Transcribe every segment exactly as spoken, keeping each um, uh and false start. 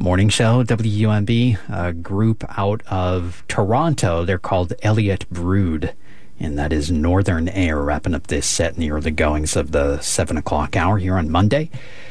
Morning show, W U M B, a group out of Toronto. They're called Elliott Brood, and that is Northern Air, wrapping up this set near the goings of the seven o'clock hour here on Monday.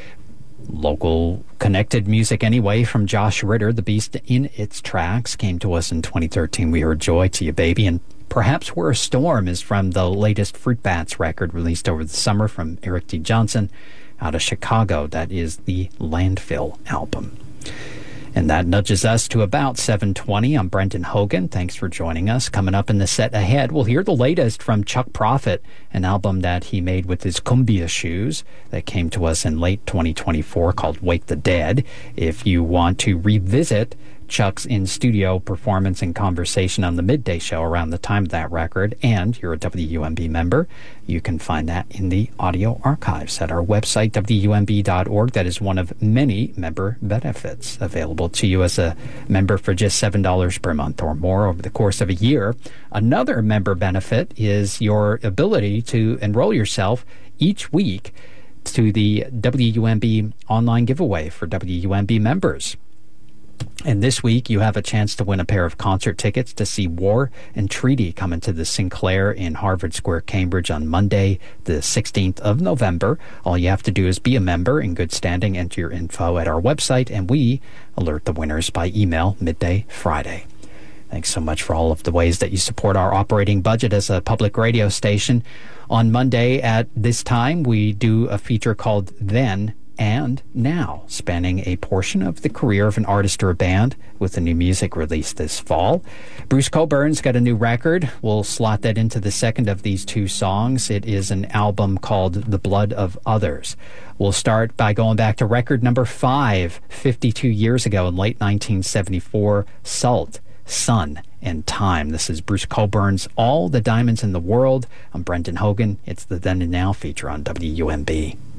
Local connected music anyway from Josh Ritter. The Beast in Its Tracks came to us in twenty thirteen. We heard Joy to You Baby, and Perhaps Where a Storm is from the latest Fruit Bats record released over the summer from Eric D. Johnson out of Chicago. That is the Landfill album. And that nudges us to about seven twenty. I'm Brendan Hogan. Thanks for joining us. Coming up in the set ahead, we'll hear the latest from Chuck Prophet, an album that he made with his Cumbia Shoes that came to us in late twenty twenty-four called Wake the Dead. If you want to revisit Chuck's in-studio performance and conversation on the Midday Show around the time of that record, and you're a W U M B member, you can find that in the audio archives at our website, W U M B dot org. That is one of many member benefits available to you as a member for just seven dollars per month or more over the course of a year. Another member benefit is your ability to enroll yourself each week to the W U M B online giveaway for W U M B members. And this week, you have a chance to win a pair of concert tickets to see War and Treaty coming to the Sinclair in Harvard Square, Cambridge on Monday, the sixteenth of November. All you have to do is be a member in good standing, enter your info at our website, and we alert the winners by email midday Friday. Thanks so much for all of the ways that you support our operating budget as a public radio station. On Monday at this time, we do a feature called Then and Now, spanning a portion of the career of an artist or a band with the new music released this fall. Bruce Coburn's got a new record. We'll slot that into the second of these two songs. It is an album called The Blood of Others. We'll start by going back to record number five, fifty-two years ago in late nineteen seventy-four, Salt, Sun, and Time. This is Bruce Coburn's All the Diamonds in the World. I'm Brendan Hogan. It's the Then and Now feature on W U M B.